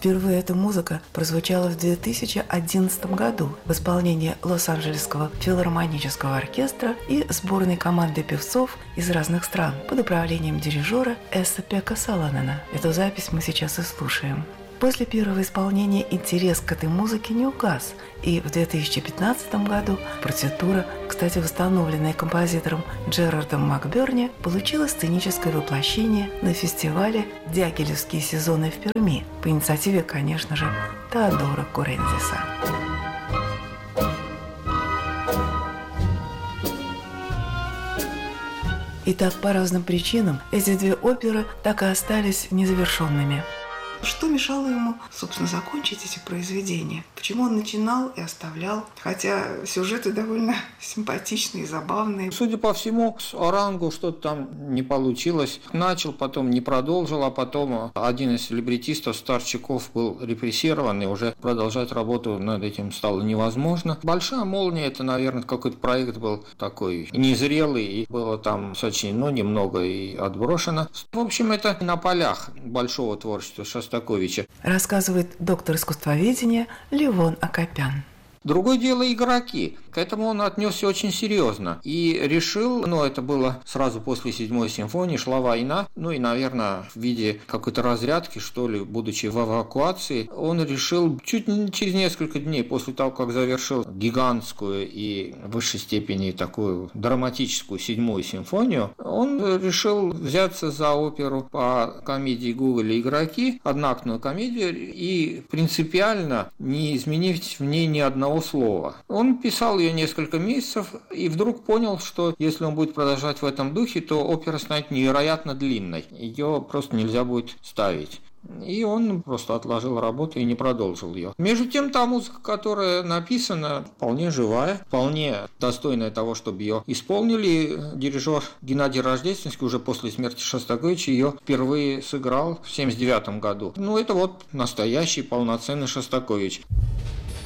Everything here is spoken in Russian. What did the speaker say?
Впервые эта музыка прозвучала в 2011 году в исполнении Лос-Анджелесского филармонического оркестра и сборной команды певцов из разных стран под управлением дирижера Эса-Пекка Салонена. Эту запись мы сейчас и слушаем. После первого исполнения интерес к этой музыке не угас, и в 2015 году партитура, кстати, восстановленная композитором Джерардом Макберни, получила сценическое воплощение на фестивале «Дягилевские сезоны» в Перми по инициативе, конечно же, Теодора Курензиса. Итак, по разным причинам эти две оперы так и остались незавершенными. Что мешало ему, собственно, закончить эти произведения? Почему он начинал и оставлял? Хотя сюжеты довольно симпатичные, забавные. Судя по всему, с Орангу что-то там не получилось. Начал, потом не продолжил, а потом один из либретистов, Старчаков, был репрессирован, и уже продолжать работу над этим стало невозможно. «Большая молния» — это, наверное, какой-то проект был такой незрелый, и было там сочинено немного и отброшено. В общем, это на полях большого творчества Шостаковича. Рассказывает доктор искусствоведения Левон Акопян. Другое дело игроки. К этому он отнесся очень серьезно и решил, это было сразу после 7-й симфонии, шла война, и, наверное, в виде какой-то разрядки, что ли, будучи в эвакуации, он решил чуть не через несколько дней после того, как завершил гигантскую и в высшей степени такую драматическую 7-ю симфонию, он решил взяться за оперу по комедии Гоголя «Игроки», одноактную комедию, и принципиально не изменить в ней ни одного слова. Он писал ее несколько месяцев и вдруг понял, что если он будет продолжать в этом духе, то опера станет невероятно длинной. Ее просто нельзя будет ставить. И он просто отложил работу и не продолжил ее. Между тем, та музыка, которая написана, вполне живая, вполне достойная того, чтобы ее исполнили. Дирижер Геннадий Рождественский уже после смерти Шостаковича ее впервые сыграл в 1979 году. Это настоящий полноценный Шостакович.